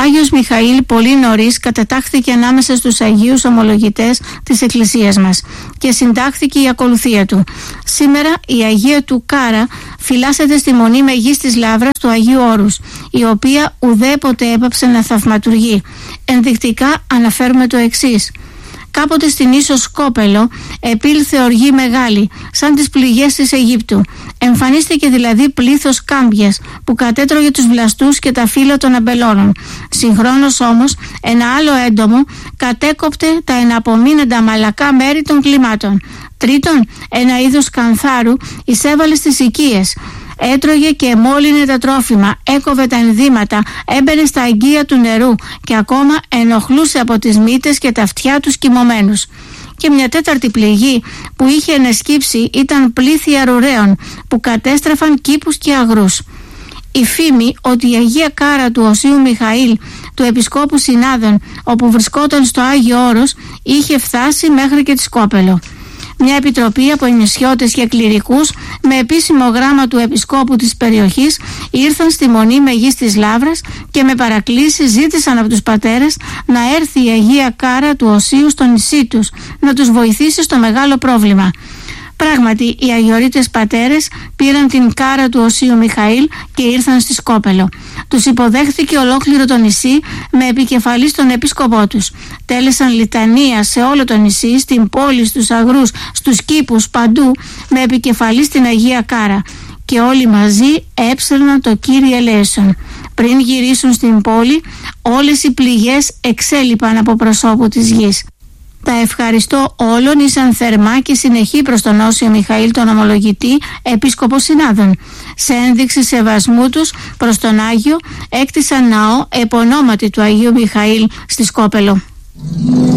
Άγιος Μιχαήλ πολύ νωρίς κατατάχθηκε ανάμεσα στους Αγίους Ομολογητές της Εκκλησίας μας και συντάχθηκε η ακολουθία του. Σήμερα η Αγία του Κάρα φυλάσσεται στη Μονή Μεγίστης Λαύρας του Αγίου Όρους, η οποία ουδέποτε έπαψε να θαυματουργεί. Ενδεικτικά αναφέρουμε το εξής. Κάποτε στην ίσο Σκόπελο επήλθε οργή μεγάλη, σαν τις πληγές της Αιγύπτου. Εμφανίστηκε δηλαδή πλήθος κάμπιας που κατέτρωγε τους βλαστούς και τα φύλλα των αμπελώνων. Συγχρόνως όμως ένα άλλο έντομο κατέκοπτε τα εναπομείναντα μαλακά μέρη των κλιμάτων. Τρίτον, ένα είδος κανθάρου εισέβαλε στις οικίες. Έτρωγε και εμόλυνε τα τρόφιμα, έκοβε τα ενδύματα, έμπαινε στα αγκία του νερού και ακόμα ενοχλούσε από τις μύτες και τα αυτιά τους κοιμωμένους. Και μια τέταρτη πληγή που είχε ενεσκύψει ήταν πλήθη αρουραίων που κατέστρεφαν κήπους και αγρούς. Η φήμη ότι η Αγία Κάρα του Οσίου Μιχαήλ, του Επισκόπου Συνάδων, όπου βρισκόταν στο Άγιο Όρος, είχε φτάσει μέχρι και τη Σκόπελο. Μια επιτροπή από νησιώτες και κληρικούς με επίσημο γράμμα του επισκόπου της περιοχής ήρθαν στη Μονή Μεγίστης Λαύρας και με παρακλήσεις ζήτησαν από τους πατέρες να έρθει η Αγία Κάρα του Οσίου στο νησί τους να τους βοηθήσει στο μεγάλο πρόβλημα. Πράγματι, οι αγιορείτες πατέρες πήραν την κάρα του Οσίου Μιχαήλ και ήρθαν στη Σκόπελο. Τους υποδέχθηκε ολόκληρο το νησί με επικεφαλής τον επίσκοπό τους. Τέλεσαν λιτανία σε όλο το νησί, στην πόλη, στους αγρούς, στους κήπους, παντού, με επικεφαλής την Αγία Κάρα. Και όλοι μαζί έψερναν το Κύριε Ελέησον. Πριν γυρίσουν στην πόλη, όλες οι πληγές εξέλιπαν από προσώπου της γης. Τα ευχαριστώ όλων ήσαν θερμά και συνεχή προς τον Όσιο Μιχαήλ τον Ομολογητή, Επίσκοπο Συνάδων. Σε ένδειξη σεβασμού τους προς τον Άγιο έκτισαν ναό επ' ονόματι του Αγίου Μιχαήλ στη Σκόπελο.